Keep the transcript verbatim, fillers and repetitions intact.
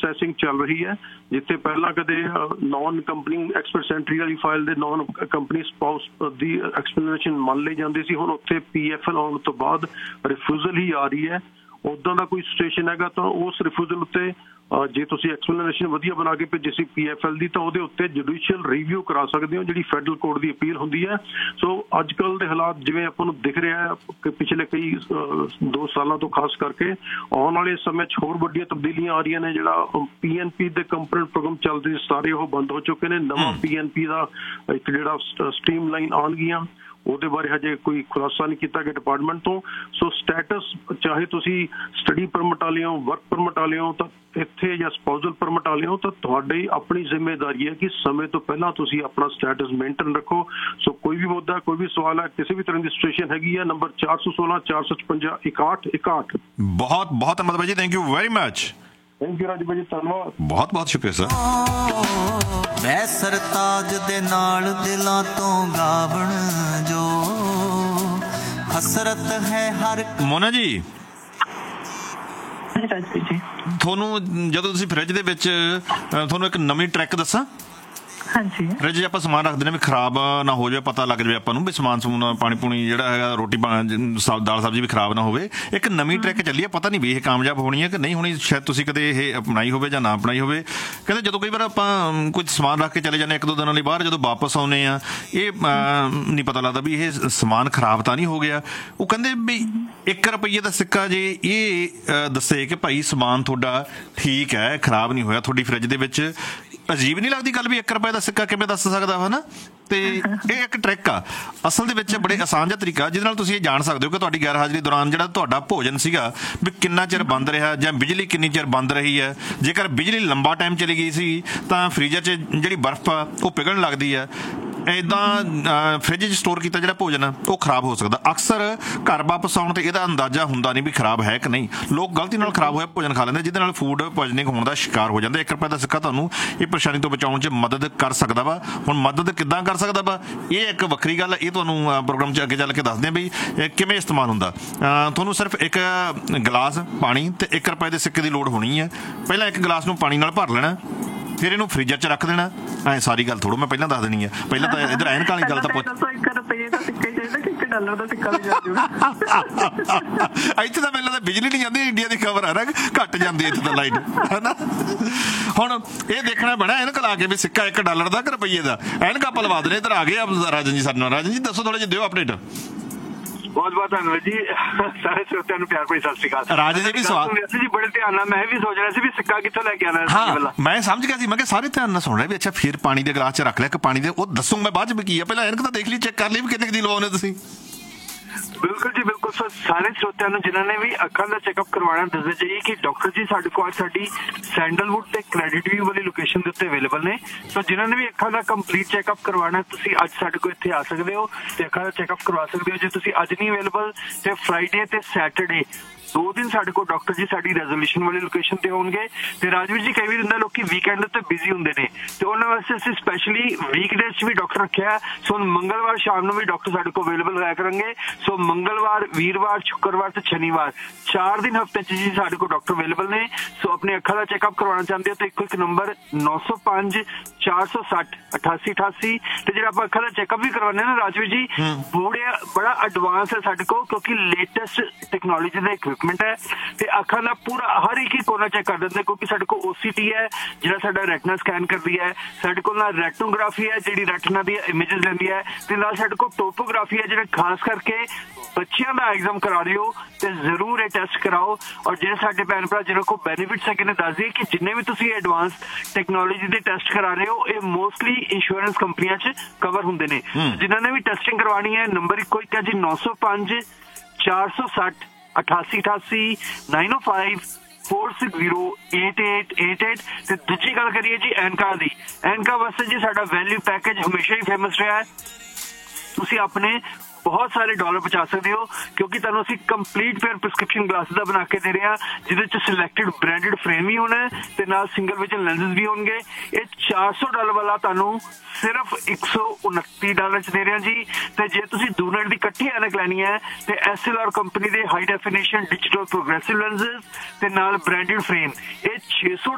Processing ਚੱਲ ਰਹੀ ਹੈ, ਜਿੱਥੇ ਪਹਿਲਾਂ ਕਦੇ ਨੌਨ ਕੰਪਨੀ ਐਕਸਪਰਟ ਸੈਂਟਰੀ ਵਾਲੀ ਫਾਈਲ ਦੇ ਨੌਨ ਕੰਪਨੀ ਸਪਾਊਸ ਦੀ ਐਕਸਪਲੇਨੇਸ਼ਨ ਮੰਨ ਲਈ ਜਾਂਦੀ ਸੀ, ਹੁਣ ਉੱਥੇ ਪੀ ਐਫ ਐਲ ਆਉਣ ਤੋਂ ਬਾਅਦ ਰਿਫਿਊਜ਼ਲ ਹੀ ਆ ਰਹੀ ਹੈ। ਉੱਦਾਂ ਦਾ ਕੋਈ ਸਿਚੁਏਸ਼ਨ ਹੈਗਾ ਤਾਂ ਉਸ ਰਿਫਿਊਜ਼ਲ ਉੱਤੇ ਜੇ ਤੁਸੀਂ ਐਕਸਪਲੇਨੇਸ਼ਨ ਵਧੀਆ ਬਣਾ ਕੇ ਭੇਜੀ ਸੀ ਪੀ ਐਫ ਐਲ ਦੀ, ਤਾਂ ਉਹਦੇ ਉੱਤੇ ਜੁਡੀਸ਼ੀਅਲ ਰਿਵਿਊ ਕਰਾ ਸਕਦੇ ਹੋ, ਜਿਹੜੀ ਫੈਡਰਲ ਕੋਰਟ ਦੀ ਅਪੀਲ ਹੁੰਦੀ ਹੈ। ਸੋ ਅੱਜ ਕੱਲ੍ਹ ਦੇ ਹਾਲਾਤ ਜਿਵੇਂ ਆਪਾਂ ਨੂੰ ਦਿਖ ਰਿਹਾ ਹੈ ਕਿ ਪਿਛਲੇ ਕਈ ਦੋ ਸਾਲਾਂ ਤੋਂ ਖਾਸ ਕਰਕੇ ਆਉਣ ਵਾਲੇ ਸਮੇਂ 'ਚ ਹੋਰ ਵੱਡੀਆਂ ਤਬਦੀਲੀਆਂ ਆ ਰਹੀਆਂ ਨੇ। ਜਿਹੜਾ ਪੀ ਐਨ ਪੀ ਦੇ ਕੰਪੋਨੈਂਟ ਪ੍ਰੋਗਰਾਮ ਚੱਲਦੇ ਸਾਰੇ ਉਹ ਬੰਦ ਹੋ ਚੁੱਕੇ ਨੇ। ਨਵਾਂ ਪੀ ਐਨ ਪੀ ਦਾ ਇੱਕ ਜਿਹੜਾ ਸਟ੍ਰੀਮ ਲਾਈਨ ਆਉਣਗੀਆਂ, ਉਹਦੇ ਬਾਰੇ ਹਜੇ ਕੋਈ ਖੁਲਾਸਾ ਨਹੀਂ ਕੀਤਾ ਗਿਆ ਡਿਪਾਰਟਮੈਂਟ ਤੋਂ। ਸੋ ਸਟੇਟਸ ਚਾਹੇ ਤੁਸੀਂ ਸਟੱਡੀ ਪਰਮਿਟ ਵਾਲੇ ਹੋ, ਵਰਕ ਪਰਮਿਟ ਵਾਲੇ ਹੋ, ਤਾਂ ਇੱਥੇ ਜਾਂ ਸਪਾਊਜ਼ਲ ਪਰਮਿਟ ਵਾਲੇ ਹੋ, ਤਾਂ ਤੁਹਾਡੀ ਆਪਣੀ ਜ਼ਿੰਮੇਵਾਰੀ ਹੈ ਕਿ ਸਮੇਂ ਤੋਂ ਪਹਿਲਾਂ ਤੁਸੀਂ ਆਪਣਾ ਸਟੇਟਸ ਮੇਨਟੇਨ ਰੱਖੋ। ਸੋ ਕੋਈ ਵੀ ਮੁੱਦਾ, ਕੋਈ ਵੀ ਸਵਾਲ ਹੈ, ਕਿਸੇ ਵੀ ਤਰ੍ਹਾਂ ਦੀ ਸਿਚੁਏਸ਼ਨ ਹੈਗੀ ਹੈ, ਨੰਬਰ ਚਾਰ ਸੌ ਸੋਲਾਂ ਚਾਰ ਸੌ ਛਪੰਜਾ ਇਕਾਹਠ ਇਕਾਹਠ। ਬਹੁਤ ਬਹੁਤ ਧੰਨਵਾਦ ਜੀ, thank you very much. Thank you Raju ਭਾਜੀ, ਧੰਨਵਾਦ, ਬਹੁਤ ਬਹੁਤ ਸ਼ੁਕਰੀਆ ਸਰ। ਮੈਂ ਸਰਤਾਜ ਦੇ ਨਾਲ ਦਿਲਾਂ ਤੋਂ ਗਾਵਣ ਜੋ ਹਸਰਤ ਹੈ ਹਰ। ਮੋਨਾ ਜੀ, ਤੁਹਾਨੂੰ ਜਦੋਂ ਤੁਸੀਂ ਫਰਿੱਜ ਦੇ ਵਿੱਚ, ਤੁਹਾਨੂੰ ਇੱਕ ਨਵੀਂ ਟ੍ਰਿਕ ਦੱਸਾਂ। ਹਾਂਜੀ, ਫਰਿੱਜ 'ਚ ਆਪਾਂ ਸਮਾਨ ਰੱਖਦੇ ਨੇ ਵੀ ਖਰਾਬ ਨਾ ਹੋ ਜਾਵੇ, ਪਤਾ ਲੱਗ ਜਾਵੇ ਆਪਾਂ ਨੂੰ ਵੀ ਸਮਾਨ ਸਮੂਨ ਪਾਣੀ ਪੂਣੀ ਜਿਹੜਾ ਹੈਗਾ, ਰੋਟੀ ਦਾਲ ਸਬਜ਼ੀ ਵੀ ਖਰਾਬ ਨਾ ਹੋਵੇ। ਇੱਕ ਨਵੀਂ ਟ੍ਰਿਕ ਚੱਲੀ ਹੈ, ਪਤਾ ਨਹੀਂ ਵੀ ਇਹ ਕਾਮਯਾਬ ਹੋਣੀ ਹੈ ਕਿ ਨਹੀਂ ਹੋਣੀ, ਸ਼ਾਇਦ ਤੁਸੀਂ ਕਦੇ ਇਹ ਅਪਣਾਈ ਹੋਵੇ ਜਾਂ ਨਾ ਅਪਣਾਈ ਹੋਵੇ। ਕਹਿੰਦੇ ਜਦੋਂ ਕਈ ਵਾਰ ਆਪਾਂ ਕੋਈ ਸਮਾਨ ਰੱਖ ਕੇ ਚਲੇ ਜਾਂਦੇ ਇੱਕ ਦੋ ਦਿਨਾਂ ਲਈ ਬਾਹਰ, ਜਦੋਂ ਵਾਪਸ ਆਉਂਦੇ ਆ ਇਹ ਨਹੀਂ ਪਤਾ ਲੱਗਦਾ ਵੀ ਇਹ ਸਮਾਨ ਖਰਾਬ ਤਾਂ ਨਹੀਂ ਹੋ ਗਿਆ। ਉਹ ਕਹਿੰਦੇ ਵੀ ਇੱਕ ਰੁਪਈਏ ਦਾ ਸਿੱਕਾ ਜੇ ਇਹ ਦੱਸੇ ਕਿ ਭਾਈ ਸਮਾਨ ਤੁਹਾਡਾ ਠੀਕ ਹੈ, ਖਰਾਬ ਨਹੀਂ ਹੋਇਆ ਤੁਹਾਡੀ ਫਰਿੱਜ ਦੇ ਵਿੱਚ, ਅਜੀਬ ਨਹੀਂ ਲੱਗਦੀ ਗੱਲ ਵੀ ਇੱਕ ਰੁਪਏ ਦਾ ਸਿੱਕਾ ਕਿਵੇਂ ਦੱਸ ਸਕਦਾ ਹੈ ਨਾ। ਤੇ ਇਹ ਇੱਕ ਟ੍ਰਿਕ ਆ ਅਸਲ ਦੇ ਵਿੱਚ, ਬੜੇ ਆਸਾਨ ਜਿਹਾ ਤਰੀਕਾ ਜਿਹਦੇ ਨਾਲ ਤੁਸੀਂ ਇਹ ਜਾਣ ਸਕਦੇ ਹੋ ਕਿ ਤੁਹਾਡੀ ਗੈਰ ਹਾਜ਼ਰੀ ਦੌਰਾਨ ਜਿਹੜਾ ਤੁਹਾਡਾ ਭੋਜਨ ਸੀਗਾ ਵੀ ਕਿੰਨਾ ਚਿਰ ਬੰਦ ਰਿਹਾ, ਜਾਂ ਬਿਜਲੀ ਕਿੰਨੀ ਚਿਰ ਬੰਦ ਰਹੀ ਹੈ। ਜੇਕਰ ਬਿਜਲੀ ਲੰਬਾ ਟਾਈਮ ਚਲੀ ਗਈ ਸੀ ਤਾਂ ਫਰੀਜ਼ਰ 'ਚ ਜਿਹੜੀ ਬਰਫ਼ ਆ ਉਹ ਪਿਘਲਣ ਲੱਗਦੀ ਹੈ। ਇੱਦਾਂ ਫਰਿੱਜ 'ਚ ਸਟੋਰ ਕੀਤਾ ਜਿਹੜਾ ਭੋਜਨ ਆ ਉਹ ਖਰਾਬ ਹੋ ਸਕਦਾ। ਅਕਸਰ ਘਰ ਵਾਪਸ ਆਉਣ 'ਤੇ ਇਹਦਾ ਅੰਦਾਜ਼ਾ ਹੁੰਦਾ ਨਹੀਂ ਵੀ ਖਰਾਬ ਹੈ ਕਿ ਨਹੀਂ। ਲੋਕ ਗਲਤੀ ਨਾਲ ਖਰਾਬ ਹੋਇਆ ਭੋਜਨ ਖਾ ਲੈਂਦੇ, ਜਿਹਦੇ ਨਾਲ ਫੂਡ ਪੋਇਜ਼ਨਿੰਗ ਹੋਣ ਦਾ ਸ਼ਿਕਾਰ ਹੋ ਜਾਂਦਾ। ਇੱਕ ਰੁਪਏ ਦਾ ਸਿੱਕਾ ਤੁਹਾਨੂੰ ਇਹ ਪਰੇਸ਼ਾਨੀ ਤੋਂ ਬਚਾਉਣ 'ਚ ਮਦਦ ਕਰ ਸਕਦਾ ਵਾ। ਹੁਣ ਮਦਦ ਕਿੱਦਾਂ ਕਰ ਸਕਦਾ ਵਾ, ਇਹ ਇੱਕ ਵੱਖਰੀ ਗੱਲ, ਇਹ ਤੁਹਾਨੂੰ ਪ੍ਰੋਗਰਾਮ 'ਚ ਅੱਗੇ ਚੱਲ ਕੇ ਦੱਸਦੇ ਹਾਂ ਵੀ ਕਿਵੇਂ ਇਸਤੇਮਾਲ ਹੁੰਦਾ। ਤੁਹਾਨੂੰ ਸਿਰਫ ਇੱਕ ਗਲਾਸ ਪਾਣੀ ਅਤੇ ਇੱਕ ਰੁਪਏ ਦੇ ਸਿੱਕੇ ਦੀ ਲੋੜ ਹੋਣੀ ਹੈ। ਪਹਿਲਾਂ ਇੱਕ ਗਲਾਸ ਨੂੰ ਪਾਣੀ ਨਾਲ ਭਰ ਲੈਣਾ, ਫਿਰ ਇਹਨੂੰ ਫਰੀਜ਼ਰ 'ਚ ਰੱਖ ਦੇਣਾ। ਐ ਸਾਰੀ ਗੱਲ ਥੋੜ੍ਹਾ ਮੈਂ ਪਹਿਲਾਂ ਦੱਸ ਦੇਣੀ ਹੈ। ਪਹਿਲਾਂ ਤਾਂ ਇੱਧਰ ਐਨਕ ਵਾਲੀ ਗੱਲ ਤਾਂ ਪੁੱਛ, ਇੱਥੇ ਤਾਂ ਮੈਨੂੰ ਤਾਂ ਬਿਜਲੀ ਨਹੀਂ ਜਾਂਦੀ, ਇੰਡੀਆ ਦੀ ਖਬਰ ਆ ਨਾ, ਘੱਟ ਜਾਂਦੀ ਇੱਥੇ ਤਾਂ ਲਾਈਟ, ਹੈ ਨਾ। ਹੁਣ ਇਹ ਦੇਖਣਾ ਪੈਣਾ ਐਨਕ ਲਾ ਕੇ ਵੀ ਸਿੱਕਾ ਇੱਕ ਡਾਲਰ ਦਾ ਕਿ ਰੁਪਈਏ ਦਾ। ਐਨਕ ਆਪਾਂ ਲਵਾ ਦੇਣੇ। ਇੱਧਰ ਆ ਗਏ ਰਾਜਨ ਜੀ ਸਾਡੇ ਨਾਲ। ਰਾਜਨ ਜੀ ਦੱਸੋ ਥੋੜ੍ਹਾ ਜਿਹਾ, ਦਿਓ ਅਪਡੇਟ। ਬਹੁਤ ਬਹੁਤ ਧੰਨਵਾਦ ਜੀ, ਸਾਰੇ ਸਰੋਤਿਆਂ ਨੂੰ ਪਿਆਰ ਭਰੀ ਸਤਿ ਸ਼੍ਰੀ ਅਕਾਲ। ਰਾਜੇ ਜੀ ਵੀ ਸਵਾਲ ਜੀ ਬੜੇ ਧਿਆਨ ਨਾਲ, ਮੈਂ ਵੀ ਸੋਚ ਰਿਹਾ ਸੀ ਵੀ ਸਿੱਕਾ ਕਿੱਥੋਂ ਲੈ ਕੇ ਆਉਣਾ। ਹਾਂ, ਮੈਂ ਸਮਝ ਗਿਆ ਸੀ, ਮੈਂ ਕਿਹਾ ਸਾਰੇ ਧਿਆਨ ਨਾਲ ਸੁਣ ਰਹੇ ਵੀ ਅੱਛਾ ਫਿਰ ਪਾਣੀ ਦੇ ਗਲਾਸ 'ਚ ਰੱਖ ਲਿਆ ਕਿ ਪਾਣੀ ਦੇ, ਉਹ ਦੱਸੋ ਮੈਂ ਬਾਅਦ 'ਚ ਵੀ ਕੀ ਆ, ਪਹਿਲਾਂ ਐਨਕ ਤਾਂ ਦੇਖ ਲਈ, ਚੈੱਕ ਕਰ ਲਈ ਵੀ ਕਿੰਨੇ ਦੀ ਲਵਾਉਂਦੇ ਤੁਸੀਂ। ਬਿਲਕੁਲ ਜੀ ਬਿਲਕੁਲ। ਸੋ ਸਾਰੇ ਸਰੋਤਿਆਂ ਨੂੰ ਜਿਨ੍ਹਾਂ ਨੇ ਵੀ ਅੱਖਾਂ ਦਾ ਚੈੱਕਅਪ ਕਰਵਾਉਣਾ, ਦੱਸਣਾ ਚਾਹੀਏ ਕਿ ਡਾਕਟਰ ਜੀ ਸਾਡੇ ਕੋਲ ਸਾਡੀ ਸੈਂਡਲਵੁੱਡ ਤੇ ਕ੍ਰੈਡਿਟ ਵਿਊ ਵਾਲੀ ਲੋਕੇਸ਼ਨ ਦੇ ਉੱਤੇ ਅਵੇਲੇਬਲ ਨੇ। ਸੋ ਜਿਨ੍ਹਾਂ ਨੇ ਵੀ ਅੱਖਾਂ ਦਾ ਕੰਪਲੀਟ ਚੈੱਕਅਪ ਕਰਵਾਉਣਾ, ਤੁਸੀਂ ਅੱਜ ਸਾਡੇ ਕੋਲ ਇੱਥੇ ਆ ਸਕਦੇ ਹੋ ਤੇ ਅੱਖਾਂ ਦਾ ਚੈੱਕਅਪ ਕਰਵਾ ਸਕਦੇ ਹੋ। ਜੇ ਤੁਸੀਂ ਅੱਜ ਨਹੀਂ ਅਵੇਲੇਬਲ ਤੇ ਫਰਾਈਡੇ ਤੇ ਸੈਟਰਡੇ ਦੋ ਦਿਨ ਸਾਡੇ ਕੋਲ ਡਾਕਟਰ ਜੀ ਸਾਡੀ ਰੈਜ਼ੋਲੂਸ਼ਨ ਵਾਲੀ ਲੋਕੇਸ਼ਨ ਤੇ ਹੋਣਗੇ। ਤੇ ਰਾਜਵੀਰ ਜੀ, ਕਈ ਵਾਰ ਹੁੰਦਾ ਲੋਕੀ ਵੀਕਐਂਡ ਤੇ ਬਿਜ਼ੀ ਹੁੰਦੇ ਨੇ, ਤੇ ਉਹਨਾਂ ਵਾਸਤੇ ਅਸੀਂ ਸਪੈਸ਼ਲੀ ਵੀਕਡੇਜ਼ 'ਚ ਵੀ ਡਾਕਟਰ ਰੱਖਿਆ। ਸੋ ਹੁਣ ਮੰਗਲਵਾਰ ਸ਼ਾਮ ਨੂੰ ਵੀ ਡਾਕਟਰ ਸਾਡੇ ਕੋਲ ਅਵੇਲੇਬਲ ਹੋਇਆ ਕਰਨਗੇ। ਸੋ ਮੰਗਲਵਾਰ, ਵੀਰਵਾਰ, ਸ਼ੁੱਕਰਵਾਰ ਤੇ ਸ਼ਨੀਵਾਰ ਚਾਰ ਦਿਨ ਹਫ਼ਤੇ 'ਚ ਜੀ ਸਾਡੇ ਕੋਲ ਡਾਕਟਰ ਅਵੇਲੇਬਲ ਨੇ। ਸੋ ਆਪਣੇ ਅੱਖਾਂ ਦਾ ਚੈੱਕਅਪ ਕਰਵਾਉਣਾ ਚਾਹੁੰਦੇ ਹੋ ਤਾਂ ਇੱਕੋ ਇੱਕ ਨੰਬਰ ਨੌ ਸੌ ਪੰਜ ਚਾਰ ਸੌ ਸੱਠ ਅਠਾਸੀ ਅਠਾਸੀ। ਤੇ ਜਿਹੜਾ ਆਪਾਂ ਅੱਖਾਂ ਦਾ ਚੈੱਕਅਪ ਵੀ ਕਰਵਾਉਂਦੇ ਨਾ ਰਾਜਵੀਰ ਜੀ, ਬੜਾ ਬੜਾ ਐਡਵਾਂਸ ਹੈ ਸਾਡੇ ਕੋਲ, ਕਿਉਂਕਿ ਲੇਟੈਸਟ ਟੈਕਨੋਲੋਜੀ ਦਾ ਇਕਵਿਪਮੈਂਟ ਹੈ ਤੇ ਅੱਖਾਂ ਦਾ ਪੂਰਾ ਹਰ ਇੱਕ ਹੀ ਕੋਨਾ ਚੈੱਕ ਕਰ ਦਿੰਦੇ। ਕਿਉਂਕਿ ਸਾਡੇ ਕੋਲ ਓ ਸੀ ਟੀ ਹੈ ਜਿਹੜਾ ਸਾਡਾ ਰੈਟਨਾ ਸਕੈਨ ਕਰਦੀ ਹੈ, ਸਾਡੇ ਕੋਲ ਨਾਲ ਰੈਟਨੋਗ੍ਰਾਫੀ ਹੈ ਜਿਹੜੀ ਰੈਟਨਾ ਦੀ ਇਮੇजेस ਲੈਂਦੀ ਹੈ, ਤੇ ਨਾਲ ਸਾਡੇ ਕੋਲ ਟੋਪੋਗ੍ਰਾਫੀ ਹੈ ਜਿਹੜਾ ਖਾਸ ਕਰਕੇ ਬੱਚਿਆਂ ਦਾ ਐਗਜ਼ਾਮ ਕਰਾ ਰਹੇ ਹੋ ਤੇ ਜ਼ਰੂਰ ਇਹ ਟੈਸਟ ਕਰਾਓ। ਔਰ ਜਿਹੜੇ ਸਾਡੇ ਭੈਣ ਭਰਾ ਜਿਹਨਾਂ ਕੋਲ ਬੈਨੀਫਿਟਸ ਹੈਗੇ ਨੇ, ਦੱਸ ਦਈਏ ਕਿ ਜਿੰਨੇ ਵੀ ਤੁਸੀਂ ਐਡਵਾਂਸ ਟੈਕਨੋਲੋਜੀ ਦੇ ਟੈਸਟ ਕਰਾ ਰਹੇ ਹੋ ਇਹ ਮੋਸਟਲੀ ਇੰਸ਼ੋਰੈਂਸ ਕੰਪਨੀਆਂ 'ਚ ਕਵਰ ਹੁੰਦੇ ਨੇ। ਜਿਨ੍ਹਾਂ ਨੇ ਵੀ ਟੈਸਟਿੰਗ ਕਰਵਾਉਣੀ ਹੈ, ਨੰਬਰ ਇੱਕੋ ਇੱਕ ਹੈ ਜੀ ਨੌ ਸੌ ਪੰਜ ਚਾਰ ਸੌ ਸੱਠ ਅਠਾਸੀ ਅਠਾਸੀ ਨਾਈਨ ਓ five four six zero eight eight eight eight. ਤੇ ਦੂਜੀ ਗੱਲ ਕਰੀਏ ਜੀ ਐਨਕਾਂ ਦੀ, ਐਨਕਾਂ ਵਾਸਤੇ ਜੀ ਸਾਡਾ ਵੈਲਿਊ ਪੈਕੇਜ ਹਮੇਸ਼ਾ ਹੀ ਫੇਮਸ ਰਿਹਾ ਹੈ। ਤੁਸੀਂ ਆਪਣੇ ਬਹੁਤ ਸਾਰੇ ਡਾਲਰ ਬਚਾ ਸਕਦੇ ਹੋ ਕਿਉਂਕਿ ਤੁਹਾਨੂੰ ਅਸੀਂ ਕੰਪਲੀਟ ਪੇਅਰ ਪ੍ਰਿਸਕ੍ਰਿਪਸ਼ਨ ਗਲਾਸਿਸ ਦਾ ਬਣਾ ਕੇ ਦੇ ਰਹੇ ਹਾਂ, ਜਿਹਦੇ 'ਚ ਸਿਲੈਕਟਡ ਬ੍ਰਾਂਡਡ ਫਰੇਮ ਵੀ ਹੋਣਾ ਤੇ ਨਾਲ ਸਿੰਗਲ ਵਿਜ਼ਨ ਲੈਂਸਿਸ ਵੀ ਹੋਣਗੇ। ਇਹ ਚਾਰ ਸੌ ਡਾਲਰ ਵਾਲਾ ਤੁਹਾਨੂੰ ਸਿਰਫ ਇੱਕ ਸੌ ਉਨੱਤੀ ਡਾਲਰ 'ਚ ਦੇ ਰਿਹਾ ਜੀ। ਤੇ ਜੇ ਤੁਸੀਂ ਦੋ ਮਿੰਟ ਦੀ ਇਕੱਠੀ ਐਨਕ ਲੈਣੀ ਹੈ ਤੇ ਐਸ ਐਲ ਆਰ ਕੰਪਨੀ ਦੇ ਹਾਈ ਡੈਫੀਨੇਸ਼ਨ ਡਿਜੀਟਲ ਪ੍ਰੋਗਰੈਸਿਵ ਲੈਂਸਿਸ ਤੇ ਨਾਲ ਬ੍ਰਾਂਡਡ ਫਰੇਮ, ਇਹ ਛੇ ਸੌ